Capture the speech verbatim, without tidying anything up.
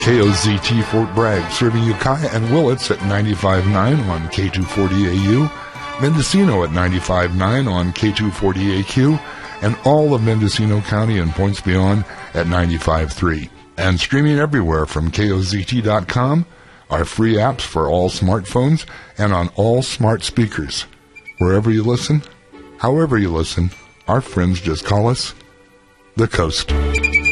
K O Z T Fort Bragg, serving Ukiah and Willits at ninety-five point nine on K two forty A U, Mendocino at ninety-five point nine on K two forty A Q, and all of Mendocino County and points beyond at ninety-five point three. And streaming everywhere from K O Z T dot com, our free apps for all smartphones and on all smart speakers. Wherever you listen, however you listen, our friends just call us The Coast.